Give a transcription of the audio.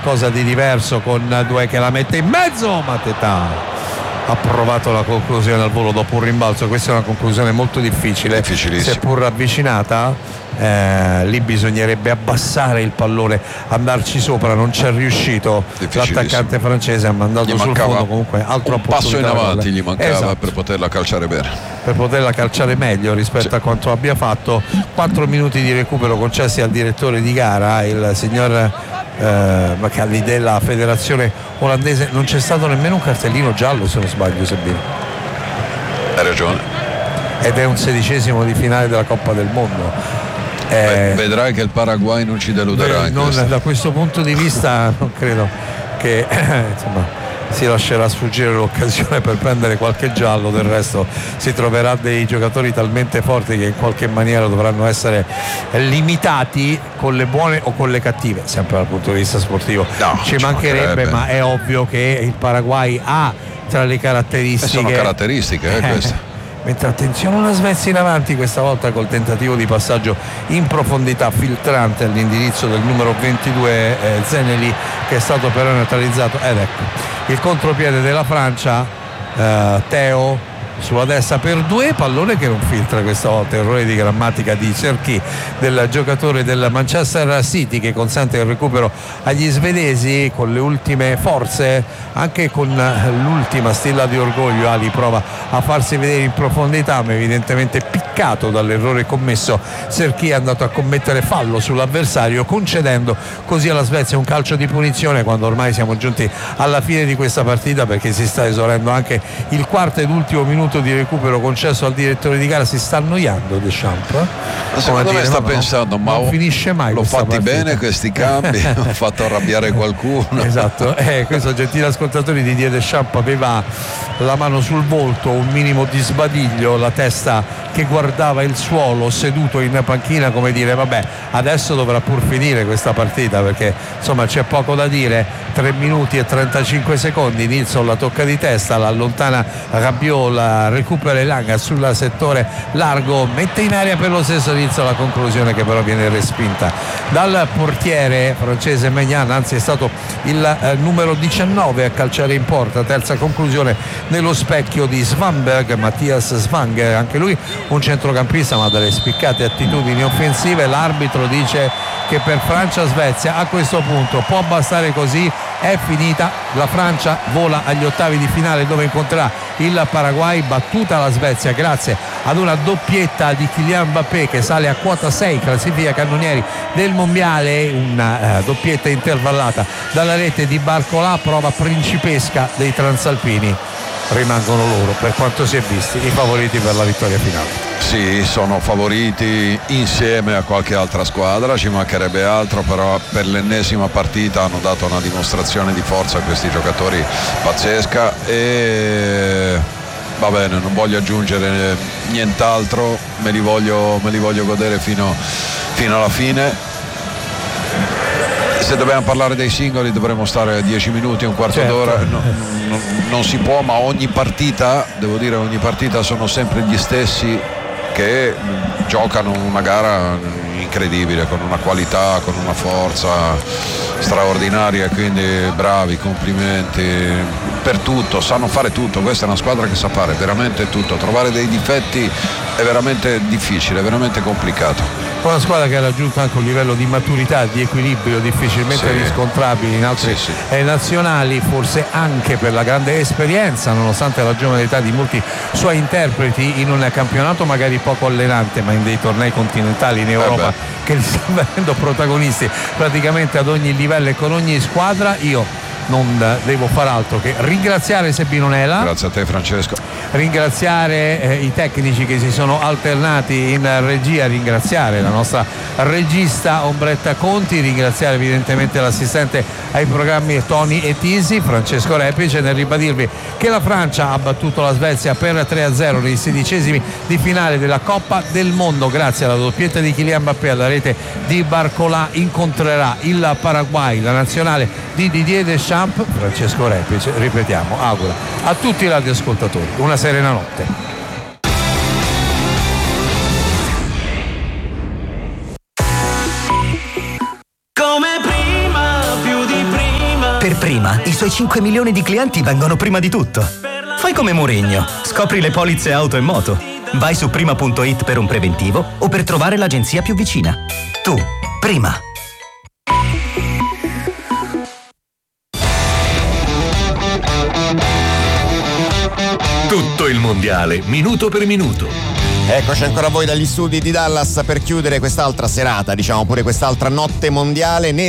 qualcosa di diverso con Doué che la mette in mezzo. Mateta ha provato la conclusione al volo dopo un rimbalzo. Questa è una conclusione molto difficile, seppur ravvicinata. Lì bisognerebbe abbassare il pallone, andarci sopra, non c'è riuscito l'attaccante francese, ha mandato sul fondo. Comunque altro un passo in avanti gli mancava, esatto, per poterla calciare bene, per poterla calciare meglio rispetto a quanto abbia fatto. 4 minuti di recupero concessi al direttore di gara, il signor Macalli della federazione olandese. Non c'è stato nemmeno un cartellino giallo, se non sbaglio, Sabino. Hai ragione. Ed è un 16esimo di finale della Coppa del Mondo. Vedrai che il Paraguay non ci deluderà. Da questo punto di vista non credo che si lascerà sfuggire l'occasione per prendere qualche giallo. Del resto si troverà dei giocatori talmente forti che in qualche maniera dovranno essere limitati, con le buone o con le cattive, sempre dal punto di vista sportivo. Ci mancherebbe, ma è ovvio che il Paraguay ha tra le caratteristiche, sono caratteristiche queste. Mentre attenzione, una Svezia in avanti questa volta col tentativo di passaggio in profondità filtrante all'indirizzo del numero 22 Zeneli, che è stato però neutralizzato. Ed ecco il contropiede della Francia, Teo sulla destra per Doué, pallone che non filtra questa volta, errore di grammatica di Cherki, del giocatore del Manchester City, che consente il recupero agli svedesi con le ultime forze, anche con l'ultima stilla di orgoglio. Ali prova a farsi vedere in profondità, ma evidentemente piccato dall'errore commesso. Cherki è andato a commettere fallo sull'avversario, concedendo così alla Svezia un calcio di punizione, quando ormai siamo giunti alla fine di questa partita, perché si sta esaurendo anche il quarto ed ultimo minuto di recupero concesso al direttore di gara. Si sta annoiando Deschamps, secondo me sta pensando, ma non finisce mai. L'ho fatti partita bene questi cambi, ho fatto arrabbiare qualcuno. Esatto, questo, gentili ascoltatori, Didier Deschamps aveva la mano sul volto, un minimo di sbadiglio, la testa che guardava il suolo, seduto in panchina, come dire vabbè, adesso dovrà pur finire questa partita, perché insomma c'è poco da dire. 3 minuti e 35 secondi, Nilsson la tocca di testa, la allontana Rabiot, la recupera Elanga sul settore largo, mette in aria per lo stesso Nilsson, la conclusione che però viene respinta dal portiere francese Maignan, anzi è stato il numero 19 a calciare in porta. Terza conclusione nello specchio di Svanberg, Mattias Svanger, anche lui un centrocampista ma dalle spiccate attitudini offensive. L'arbitro dice che per Francia-Svezia a questo punto può bastare così, è finita. La Francia vola agli ottavi di finale, dove incontrerà il Paraguay. Battuta la Svezia grazie ad una doppietta di Kylian Mbappé, che sale a quota 6 classifica cannonieri del mondiale, una doppietta intervallata dalla rete di Barcola, prova principesca dei transalpini. Rimangono loro, per quanto si è visti, i favoriti per la vittoria finale. Sì, sono favoriti insieme a qualche altra squadra, ci mancherebbe altro, però per l'ennesima partita hanno dato una dimostrazione di forza a questi giocatori pazzesca, e va bene, non voglio aggiungere nient'altro, me li voglio godere fino alla fine. Se dobbiamo parlare dei singoli dovremmo stare 10 minuti, un quarto d'ora, non si può, ma ogni partita sono sempre gli stessi che giocano una gara incredibile, con una qualità, con una forza straordinaria, quindi bravi, complimenti per tutto, sanno fare tutto. Questa è una squadra che sa fare veramente tutto, trovare dei difetti è veramente difficile, è veramente complicato. Una squadra che ha raggiunto anche un livello di maturità, di equilibrio difficilmente riscontrabili in altre nazionali, forse anche per la grande esperienza, nonostante la giovane età di molti suoi interpreti, in un campionato magari poco allenante, ma in dei tornei continentali in Europa che li stanno avendo protagonisti praticamente ad ogni livello e con ogni squadra. Io non devo far altro che ringraziare Sebino Nela. Grazie a te Francesco. Ringraziare i tecnici che si sono alternati in regia, ringraziare la nostra regista Ombretta Conti, ringraziare evidentemente l'assistente ai programmi Tony e Tisi, Francesco Repice, nel ribadirvi che la Francia ha battuto la Svezia per 3-0 nei 16esimi di finale della Coppa del Mondo. Grazie alla doppietta di Kylian Mbappé, alla rete di Barcola, incontrerà il Paraguay, la nazionale di Didier Deschamps. Francesco Repice, ripetiamo, augura a tutti i radioascoltatori una serena notte. Come prima, più di prima. Per Prima, i suoi 5 milioni di clienti vengono prima di tutto. Fai come Mourinho, scopri le polizze auto e moto. Vai su prima.it per un preventivo o per trovare l'agenzia più vicina. Tu, Prima. Tutto il mondiale, minuto per minuto. Eccoci ancora a voi dagli studi di Dallas per chiudere quest'altra serata, diciamo pure quest'altra notte mondiale.